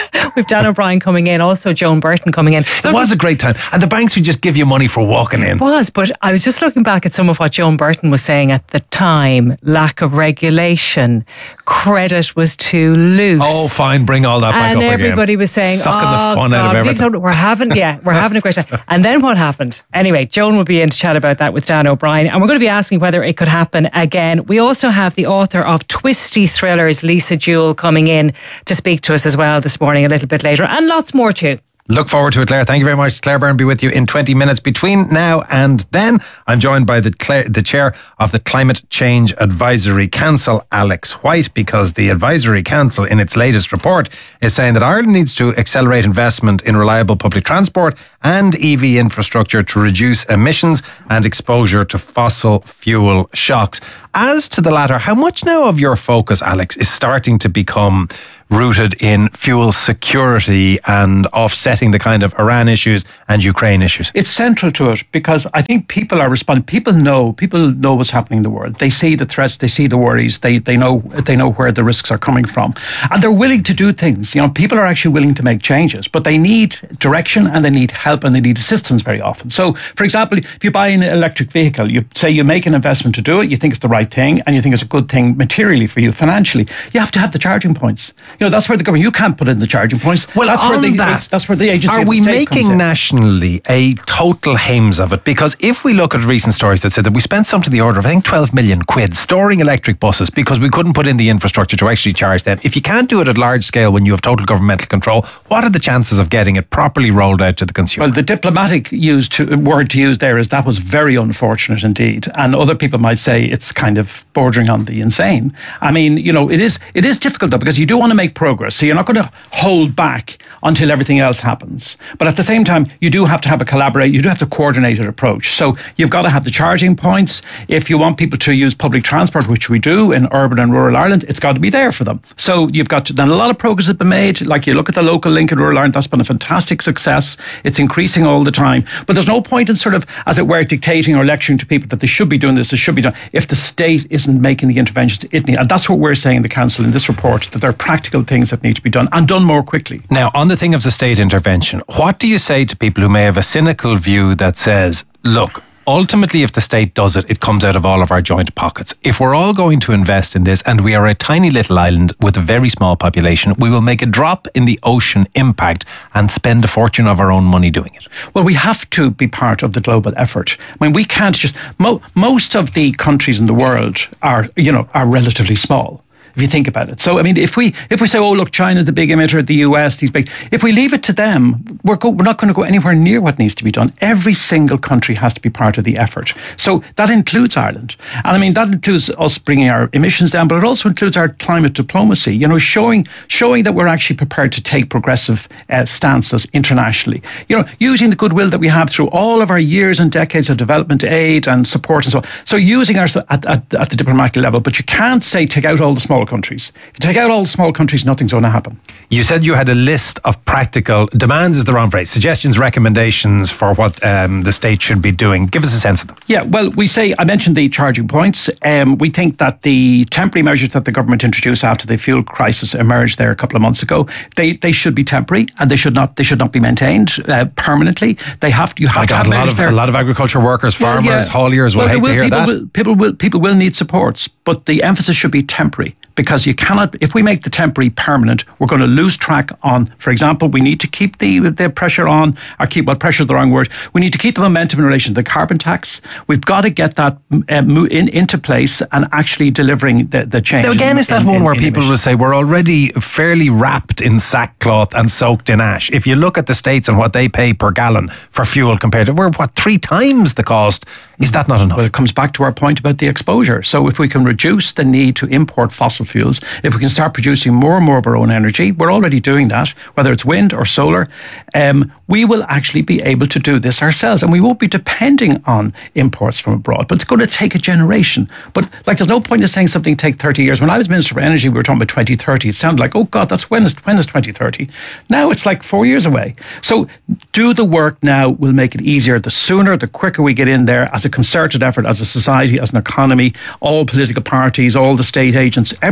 We've Dan O'Brien coming in, also Joan Burton coming in. So it was a great time. And the banks would just give you money for walking in. It was, but I was just looking back at some of what Joan Burton was saying at the time. Lack of regulation. Credit was too loose. Oh, fine, bring all that back and up again. And everybody was saying, Sucking oh, the fun God, out of everything. We're having, yeah, we're having a great time. And then what happened? Anyway, Joan will be in to chat about that with Dan O'Brien. And we're going to be asking whether it could happen again. We also have the author of Twisty Thrillers, Lisa Jewell, coming in to speak to us as well this morning a little bit later. And lots more too. Look forward to it, Claire. Thank you very much. Claire Byrne will be with you in twenty minutes. Between now and then, I'm joined by the, the chair of the Climate Change Advisory Council, Alex White, because the Advisory Council, in its latest report, is saying that Ireland needs to accelerate investment in reliable public transport and E V infrastructure to reduce emissions and exposure to fossil fuel shocks. As to the latter, how much now of your focus, Alex, is starting to become rooted in fuel security and offsetting the kind of Iran issues and Ukraine issues? It's central to it because I think people are responding. People know, people know what's happening in the world. They see the threats, they see the worries, they they know they know where the risks are coming from, and they're willing to do things. You know, people are actually willing to make changes, but they need direction and they need help and they need assistance very often. So, for example, if you buy an electric vehicle, you say you make an investment to do it, you think it's the right thing, and you think it's a good thing materially for you, financially, you have to have the charging points. You know, that's where the government, you can't put in the charging points. Well, that's on where the that, that's where the agency are of the we state comes making in. nationally a total hames of it? Because if we look at recent stories that said that we spent something to the order of, I think, twelve million quid storing electric buses because we couldn't put in the infrastructure to actually charge them. If you can't do it at large scale when you have total governmental control, what are the chances of getting it properly rolled out to the consumer? Well, the diplomatic used to, word to use there is that was very unfortunate indeed. And other people might say it's kind of bordering on the insane. I mean, you know, it is it is difficult though, because you do want to make progress. So you're not going to hold back until everything else happens. But at the same time, you do have to have a collaborate, you do have to coordinated approach. So you've got to have the charging points. If you want people to use public transport, which we do in urban and rural Ireland, it's got to be there for them. So you've got to, then a lot of progress has been made. Like you look at the local link in rural Ireland, that's been a fantastic success. It's increasing all the time. But there's no point in sort of, as it were, dictating or lecturing to people that they should be doing this, this should be done, if the state isn't making the interventions it needs. And that's what we're saying in the council in this report, that there are practical things that need to be done and done more quickly. Now, on the thing of the state intervention, what do you say to people who may have a cynical view that says, look, ultimately, if the state does it, it comes out of all of our joint pockets. If we're all going to invest in this, and we are a tiny little island with a very small population, we will make a drop in the ocean impact and spend a fortune of our own money doing it. Well, we have to be part of the global effort. I mean, we can't just... Mo- most of the countries in the world are, you know, are relatively small, if you think about it. So, I mean, if we if we say, oh, look, China's the big emitter, the U S, these big... If we leave it to them, we're, go, we're not going to go anywhere near what needs to be done. Every single country has to be part of the effort. So that includes Ireland. And I mean, that includes us bringing our emissions down, but it also includes our climate diplomacy, you know, showing showing that we're actually prepared to take progressive uh, stances internationally. You know, using the goodwill that we have through all of our years and decades of development aid and support and so on. So using our at, at, at the diplomatic level, but you can't say take out all the small countries. If you take out all the small countries, nothing's going to happen. You said you had a list of practical demands, is the wrong phrase, suggestions, recommendations for what um, the state should be doing. Give us a sense of them. Yeah, well, we say, I mentioned the charging points. Um, we think that the temporary measures that the government introduced after the fuel crisis emerged there a couple of months ago, they they should be temporary and they should not they should not be maintained uh, permanently. They have to, you have I to got have a lot of there. a lot of agriculture workers, farmers, well, yeah. hauliers will well, hate will, to hear people that. Will, people will people will need supports, but the emphasis should be temporary. Because you cannot, if we make the temporary permanent, we're going to lose track on, for example, we need to keep the the pressure on, or keep, well, pressure is the wrong word, we need to keep the momentum in relation to the carbon tax. We've got to get that uh, in, into place and actually delivering the, the change. Now again, in, is that in, one in, where in people emissions. will say we're already fairly wrapped in sackcloth and soaked in ash? If you look at the States and what they pay per gallon for fuel compared to, we're what, three times the cost? Is that not enough? Well, it comes back to our point about the exposure. So if we can reduce the need to import fossil fuels, if we can start producing more and more of our own energy, we're already doing that, whether it's wind or solar, um, we will actually be able to do this ourselves. And we won't be depending on imports from abroad. But it's going to take a generation. But like, there's no point in saying something take thirty years. When I was Minister for Energy, we were talking about twenty thirty. It sounded like, oh God, that's when is, when is twenty thirty? Now it's like four years away. So do the work now, will make it easier. The sooner, the quicker we get in there as a concerted effort, as a society, as an economy, all political parties, all the state agents, everybody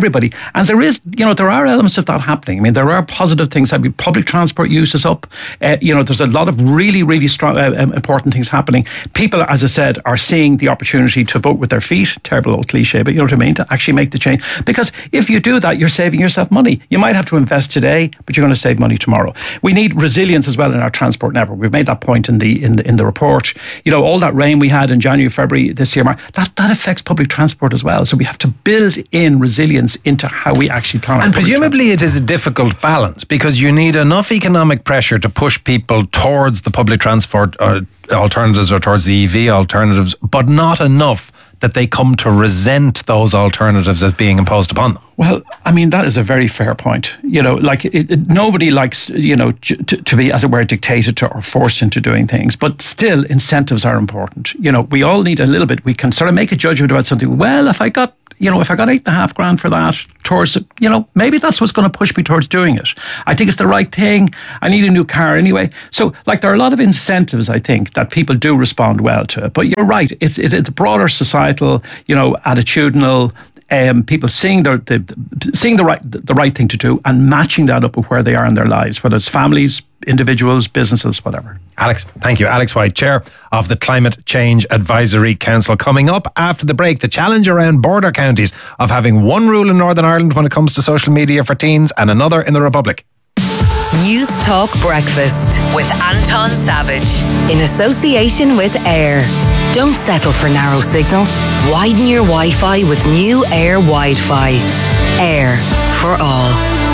everybody. And there is, you know, there are elements of that happening. I mean, there are positive things. I mean, public transport use is up. Uh, you know, there's a lot of really, really strong, uh, important things happening. People, as I said, are seeing the opportunity to vote with their feet. Terrible old cliche, but you know what I mean? To actually make the change. Because if you do that, you're saving yourself money. You might have to invest today, but you're going to save money tomorrow. We need resilience as well in our transport network. We've made that point in the in the, in the report. You know, all that rain we had in January, February this year, that, that affects public transport as well. So we have to build in resilience into how we actually plan. And presumably it is a difficult balance because you need enough economic pressure to push people towards the public transport uh, alternatives or towards the E V alternatives, but not enough that they come to resent those alternatives as being imposed upon them. Well, I mean, that is a very fair point. You know, like it, it, nobody likes, you know, to, to be, as it were, dictated to or forced into doing things. But still, incentives are important. You know, we all need a little bit. We can sort of make a judgment about something. Well, if I got, you know, if I got eight and a half grand for that towards, you know, maybe that's what's going to push me towards doing it. I think it's the right thing. I need a new car anyway. So, like, there are a lot of incentives, I think, that people do respond well to. But you're right. It's it's broader societal, you know, attitudinal. Um, people seeing the, the seeing the right the right thing to do and matching that up with where they are in their lives, whether it's families, individuals, businesses, whatever. Alex, thank you. Alex White, Chair of the Climate Change Advisory Council. Coming up after the break, the challenge around border counties of having one rule in Northern Ireland when it comes to social media for teens and another in the Republic. News Talk Breakfast with Anton Savage in association with Air. Don't settle for narrow signal. Widen your Wi-Fi with new Air Wi-Fi. Air for all.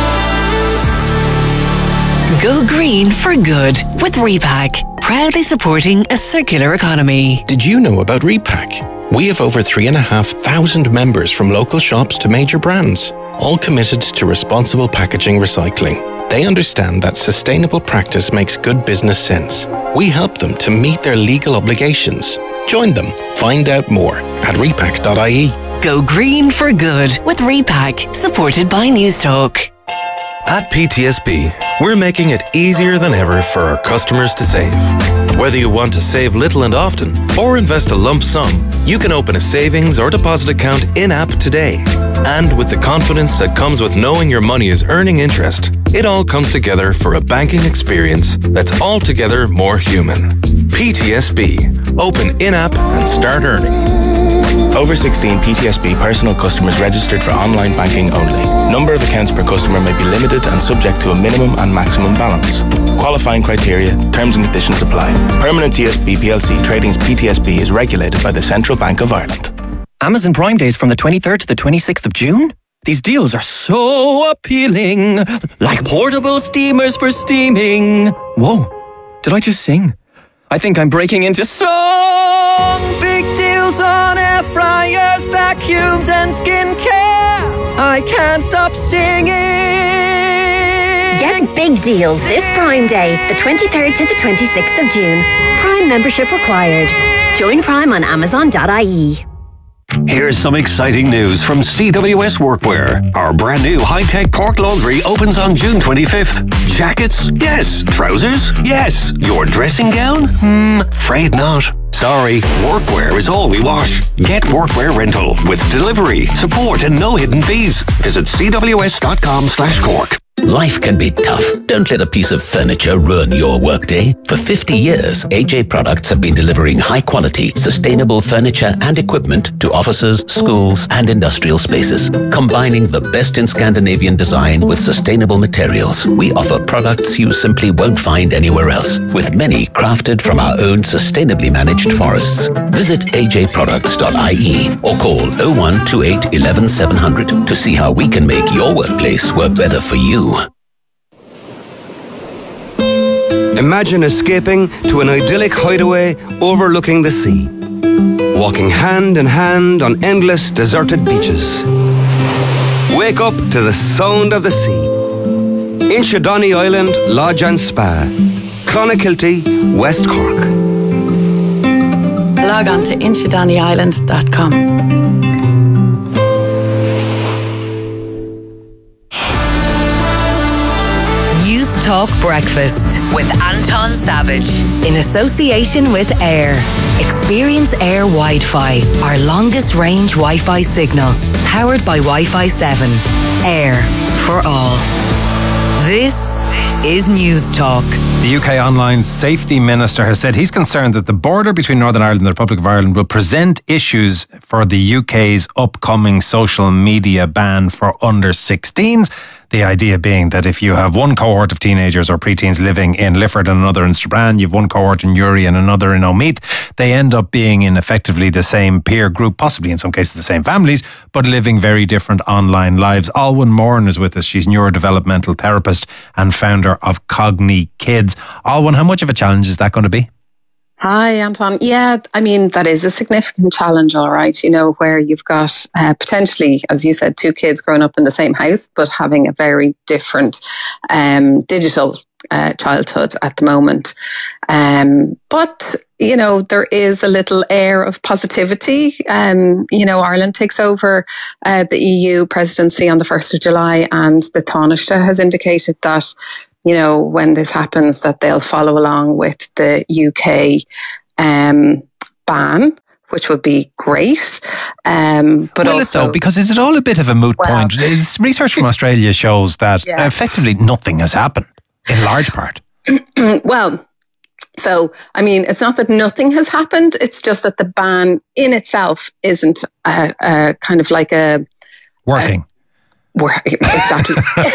Go green for good with Repack. Proudly supporting a circular economy. Did you know about Repack? We have over three and a half thousand members from local shops to major brands, all committed to responsible packaging recycling. They understand that sustainable practice makes good business sense. We help them to meet their legal obligations. Join them. Find out more at repack dot I E. Go green for good with Repack, supported by News Talk. At P T S B, we're making it easier than ever for our customers to save. Whether you want to save little and often or invest a lump sum, you can open a savings or deposit account in-app today. And with the confidence that comes with knowing your money is earning interest, it all comes together for a banking experience that's altogether more human. P T S B. Open in-app and start earning. Over sixteen P T S B personal customers registered for online banking only. Number of accounts per customer may be limited and subject to a minimum and maximum balance. Qualifying criteria, terms and conditions apply. Permanent T S B P L C Trading's P T S B is regulated by the Central Bank of Ireland. Amazon Prime Days from the twenty-third to the twenty-sixth of June? These deals are so appealing. Like portable steamers for steaming. Whoa, did I just sing? I think I'm breaking into song. Big deals on air fryers, vacuums and skincare. I can't stop singing. Get big deals this Prime Day, the twenty-third to the twenty-sixth of June. Prime membership required. Join Prime on amazon dot I E. Here's some exciting news from C W S Workwear. Our brand new high-tech cork laundry opens on June twenty-fifth. Jackets? Yes. Trousers? Yes. Your dressing gown? Hmm, afraid not. Sorry, workwear is all we wash. Get workwear rental with delivery, support and no hidden fees. Visit c w s dot com slash cork. Life can be tough. Don't let a piece of furniture ruin your workday. For fifty years, A J Products have been delivering high-quality, sustainable furniture and equipment to offices, schools, and industrial spaces. Combining the best in Scandinavian design with sustainable materials, we offer products you simply won't find anywhere else, with many crafted from our own sustainably managed forests. Visit a j products dot I E or call oh one two eight, one one seven hundred to see how we can make your workplace work better for you. Imagine escaping to an idyllic hideaway overlooking the sea. Walking hand in hand on endless deserted beaches. Wake up to the sound of the sea. Inchydoney Island Lodge and Spa. Clonakilty, West Cork. Log on to inchydoney island dot com. Talk Breakfast with Anton Savage in association with Air. Experience Air Wi-Fi, our longest range Wi-Fi signal, powered by Wi-Fi seven. Air for all. This is News Talk. The U K Online Safety Minister has said he's concerned that the border between Northern Ireland and the Republic of Ireland will present issues for the U K's upcoming social media ban for under sixteens. The idea being that if you have one cohort of teenagers or preteens living in Lifford and another in Strabane, you have one cohort in Uri and another in Omeath, they end up being in effectively the same peer group, possibly in some cases the same families, but living very different online lives. Alwyn Moran is with us. She's neurodevelopmental therapist and founder of Cogni Kids. Alwyn, how much of a challenge is that going to be? Hi, Anton. Yeah, I mean, that is a significant challenge, all right, you know, where you've got uh, potentially, as you said, two kids growing up in the same house, but having a very different um, digital uh, childhood at the moment. Um, but, you know, there is a little air of positivity. Um, you know, Ireland takes over uh, the E U presidency on the first of July, and the Taoiseach has indicated that, you know, when this happens, that they'll follow along with the U K um, ban, which would be great. Um, but Will also, it though, because is it all a bit of a moot well, point? It's, research from Australia shows that yes. effectively nothing has happened, in large part. Well, so, I mean, it's not that nothing has happened. It's just that the ban in itself isn't a, a kind of like a... Working. A, exactly.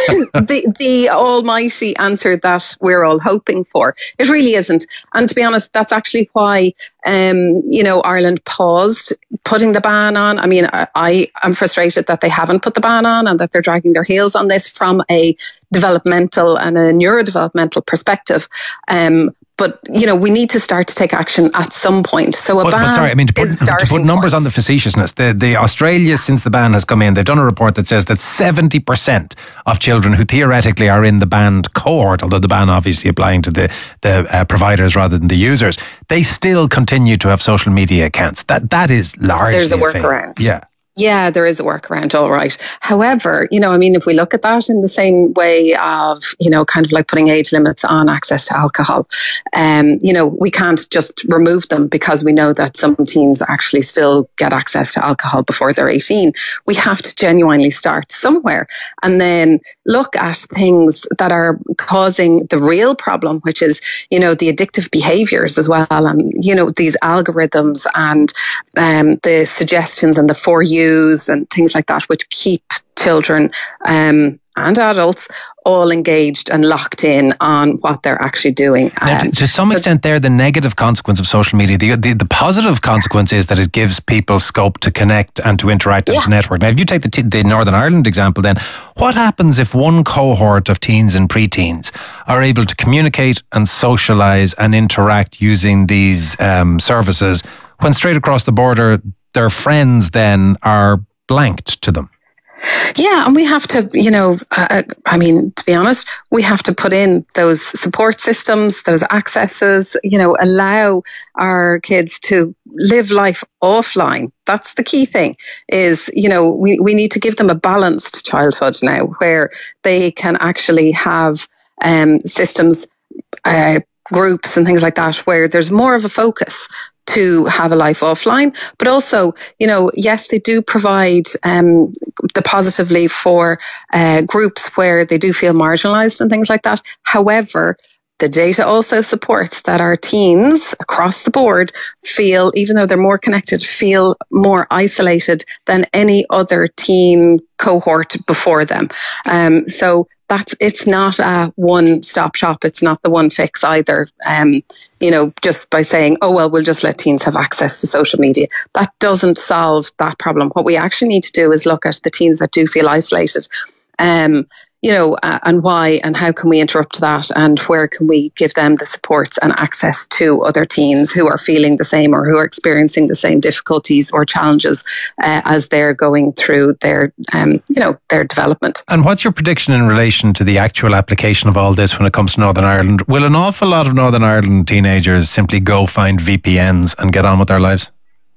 the the almighty answer that we're all hoping for. It really isn't. And to be honest, that's actually why um, you know, Ireland paused putting the ban on. I mean, I, I am frustrated that they haven't put the ban on and that they're dragging their heels on this from a developmental and a neurodevelopmental perspective. Um, But, you know, we need to start to take action at some point. So a but, ban but sorry, I mean, to put, is a to put numbers point. on the facetiousness, the, the Australia, since the ban has come in, they've done a report that says that seventy percent of children who theoretically are in the banned cohort, although the ban obviously applying to the, the uh, providers rather than the users, they still continue to have social media accounts. That That is largely There's a fail. workaround. Yeah. Yeah, there is a workaround, all right. However, you know, I mean, if we look at that in the same way of, you know, kind of like putting age limits on access to alcohol, um, you know, we can't just remove them because we know that some teens actually still get access to alcohol before they're eighteen. We have to genuinely start somewhere and then look at things that are causing the real problem, which is, you know, the addictive behaviors as well. And, you know, these algorithms and um, the suggestions and the for you and things like that, which keep children um, and adults all engaged and locked in on what they're actually doing. Now, Um, to, to some so- extent, they're the negative consequence of social media. The, the the positive consequence is that it gives people scope to connect and to interact and to network. Now, if you take the, t- the Northern Ireland example, then what happens if one cohort of teens and preteens are able to communicate and socialise and interact using these um, services when straight across the border their friends then are blanked to them? Yeah, and we have to, you know, uh, I mean, to be honest, we have to put in those support systems, those accesses, you know, allow our kids to live life offline. That's the key thing is, you know, we, we need to give them a balanced childhood now where they can actually have um, systems, uh, groups and things like that where there's more of a focus to have a life offline, but also, you know, yes, they do provide um, the positively for uh, groups where they do feel marginalized and things like that. However, the data also supports that our teens across the board feel, even though they're more connected, feel more isolated than any other teen cohort before them. Um, so that's, it's not a one-stop shop. It's not the one fix either. Um, you know, just by saying, oh, well, we'll just let teens have access to social media. That doesn't solve that problem. What we actually need to do is look at the teens that do feel isolated. Um, you know, uh, and why and how can we interrupt that and where can we give them the supports and access to other teens who are feeling the same or who are experiencing the same difficulties or challenges uh, as they're going through their, um, you know, their development. And what's your prediction in relation to the actual application of all this when it comes to Northern Ireland? Will an awful lot of Northern Ireland teenagers simply go find V P Ns and get on with their lives?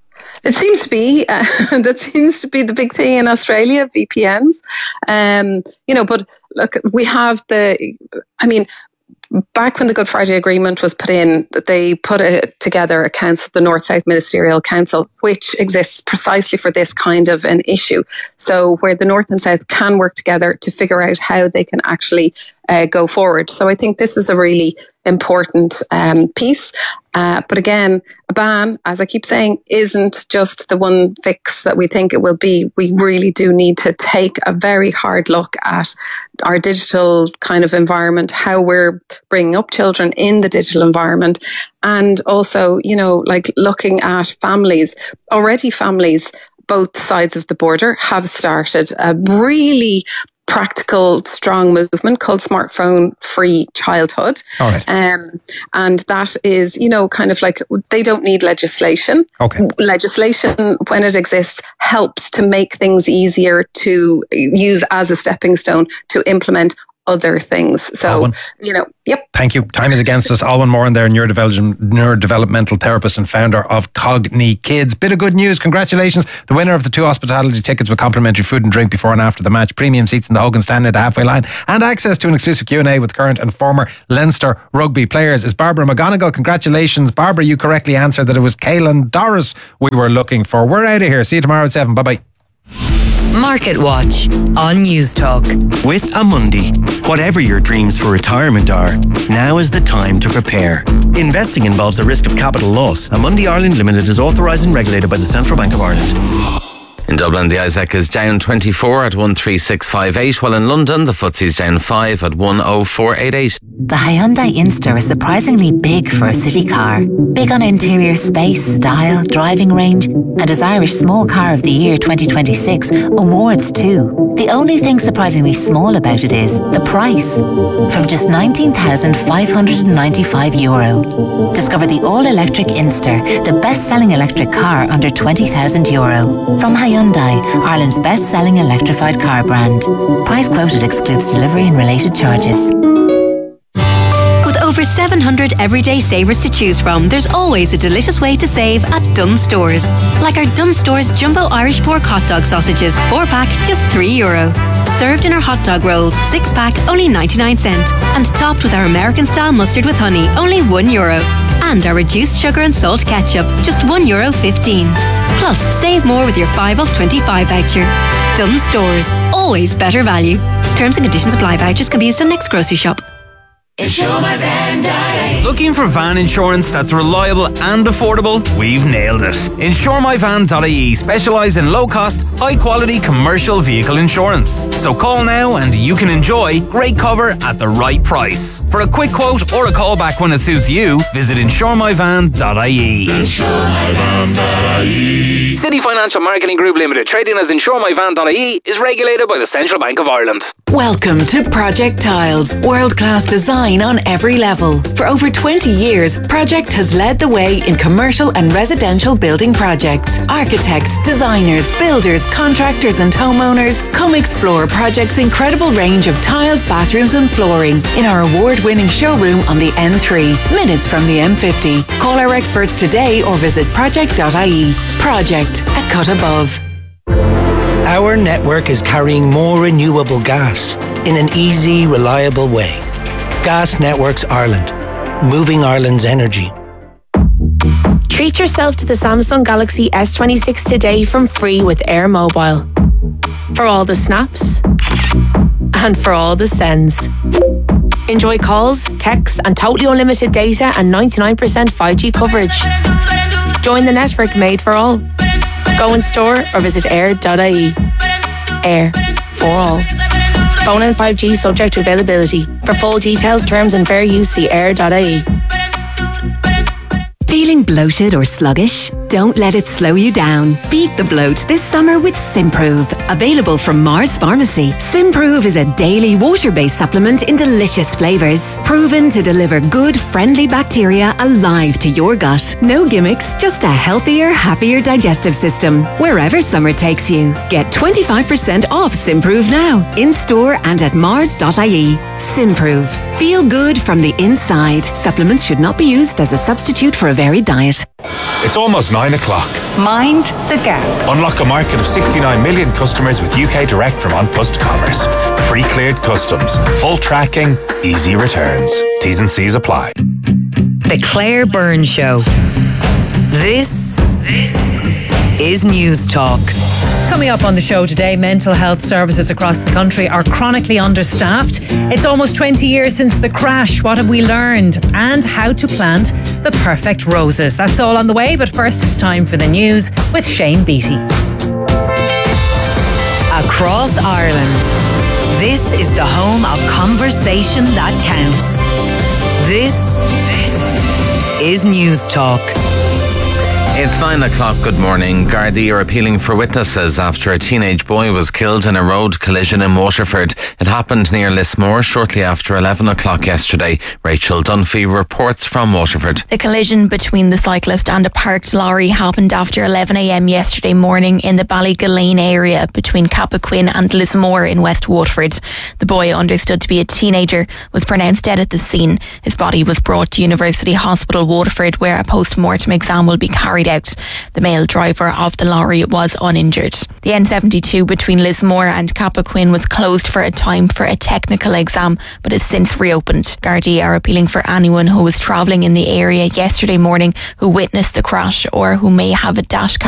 It seems to be, uh, that seems to be the big thing in Australia, V P Ns. Um, you know, but look, we have the, I mean, back when the Good Friday Agreement was put in, they put a, together a council, the North-South Ministerial Council, which exists precisely for this kind of an issue. So where the North and South can work together to figure out how they can actually uh, go forward. So I think this is a really important um, piece. Uh, but again, a ban, as I keep saying, isn't just the one fix that we think it will be. We really do need to take a very hard look at our digital kind of environment, how we're bringing up children in the digital environment, and also, you know, like looking at families. Already families, both sides of the border, have started a really practical, strong movement called Smartphone Free Childhood. All right. Um, and that is, you know, kind of like they don't need legislation. Okay. Legislation, when it exists, helps to make things easier to use as a stepping stone to implement other things. So, Alwyn. you know, yep. Thank you. Time is against us. Alwyn Moran there, neurodevelop- neurodevelopmental therapist and founder of Cogni Kids. Bit of good news. Congratulations. The winner of the two hospitality tickets with complimentary food and drink before and after the match, premium seats in the Hogan stand at the halfway line, and access to an exclusive Q and A with current and former Leinster rugby players is Barbara McGonigal. Congratulations. Barbara, you correctly answered that it was Caelan Doris we were looking for. We're out of here. See you tomorrow at seven. Bye-bye. Market Watch on News Talk. With Amundi, whatever your dreams for retirement are, now is the time to prepare. Investing involves a risk of capital loss. Amundi Ireland Limited is authorised and regulated by the Central Bank of Ireland. In Dublin, the I S E C is down twenty-four at one three six five eight, while in London, the F T S E is down five at one oh four eight eight. The Hyundai Inster is surprisingly big for a city car. Big on interior space, style, driving range, and as Irish Small Car of the Year twenty twenty-six, awards too. The only thing surprisingly small about it is the price. From just nineteen thousand five hundred ninety-five euro. Discover the all-electric Inster, the best-selling electric car under twenty thousand euro. From Hyundai, Ireland's best-selling electrified car brand. Price quoted excludes delivery and related charges. With over seven hundred everyday savers to choose from, there's always a delicious way to save at Dunnes Stores. Like our Dunnes Stores Jumbo Irish Pork Hot Dog Sausages, four pack, just three euro. Served in our hot dog rolls, six pack, only ninety-nine cent. And topped with our American-style mustard with honey, only one euro. And our reduced sugar and salt ketchup, just one euro fifteen. Plus, save more with your five off twenty-five voucher. Dunnes Stores, always better value. Terms and conditions apply. Vouchers can be used on next grocery shop. Insure My Van dot I E. Looking for van insurance that's reliable and affordable? We've nailed it. Insure My Van dot I E specialise in low-cost, high-quality commercial vehicle insurance. So call now and you can enjoy great cover at the right price. For a quick quote or a call back when it suits you, visit Insure My Van dot I E. Insure My Van dot I E. City Financial Marketing Group Limited, trading as Insure My Van dot I E, is regulated by the Central Bank of Ireland. Welcome to Project Tiles, world-class design on every level. For over twenty years, Project has led the way in commercial and residential building projects. Architects, designers, builders, contractors and homeowners, come explore Project's incredible range of tiles, bathrooms and flooring in our award-winning showroom on the N three, minutes from the M fifty. Call our experts today or visit project dot I E. Project, a cut above. Our network is carrying more renewable gas in an easy, reliable way. Gas Networks Ireland, moving Ireland's energy. Treat yourself to the Samsung Galaxy S twenty-six today from free with Air Mobile. For all the snaps and for all the sends. Enjoy calls, texts and totally unlimited data and ninety-nine percent five G coverage. Join the network made for all. Go in store or visit air dot I E. Air for all. Phone and five G subject to availability. For full details, terms and fair use, see air dot I E. Feeling bloated or sluggish? Don't let it slow you down. Beat the bloat this summer with Simprove. Available from Mars Pharmacy. Simprove is a daily water-based supplement in delicious flavours. Proven to deliver good, friendly bacteria alive to your gut. No gimmicks, just a healthier, happier digestive system. Wherever summer takes you. Get twenty-five percent off Simprove now. In store and at mars dot I E. Simprove. Feel good from the inside. Supplements should not be used as a substitute for a varied diet. It's almost nine o'clock. Mind the gap. Unlock a market of sixty-nine million customers with U K Direct from OnPlus Commerce. Pre-cleared customs, full tracking, easy returns. T's and C's apply. The Claire Byrne Show. This, this is News Talk. Coming up on the show today, mental health services across the country are chronically understaffed. It's almost twenty years since the crash. What have we learned? And how to plant the perfect roses. That's all on the way, but first it's time for the news with Shane Beattie. Across Ireland, this is the home of conversation that counts. This, this is News Talk. It's nine o'clock. Good morning. Gardaí are appealing for witnesses after a teenage boy was killed in a road collision in Waterford. It happened near Lismore shortly after eleven o'clock yesterday. Rachel Dunphy reports from Waterford. The collision between the cyclist and a parked lorry happened after eleven a.m. yesterday morning in the Ballygallane area between Cappoquin and Lismore in West Waterford. The boy, understood to be a teenager, was pronounced dead at the scene. His body was brought to University Hospital Waterford, where a post-mortem exam will be carried out. The male driver of the lorry was uninjured. The N seventy-two between Lismore and Cappoquin was closed for a time for a technical exam, but has since reopened. Gardaí are appealing for anyone who was travelling in the area yesterday morning who witnessed the crash or who may have a dash cam